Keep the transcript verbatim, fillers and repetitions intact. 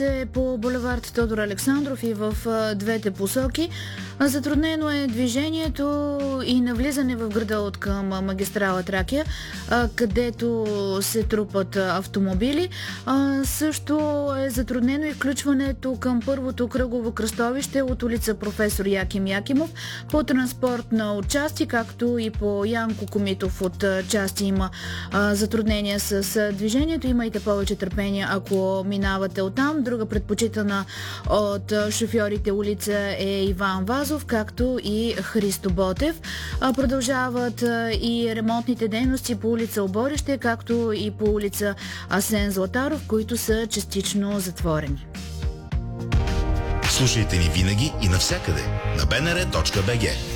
По булевард Тодор Александров и в двете посоки. Затруднено е движението и навлизане в града от към магистрала Тракия, където се трупат автомобили. Също е затруднено и включването към първото кръгово кръстовище от улица Професор Яким Якимов по транспортна отчасти, както и по Янко Комитов от части има затруднения с движението. Имайте повече търпение, ако минавате оттам. Друга предпочитана от шофьорите улица е Иван Вазов, както и Христо Ботев. Продължават и ремонтните дейности по улица Оборище, както и по улица Асен Златаров, които са частично затворени. Слушайте ни винаги и навсякъде на би ен ар точка би джи.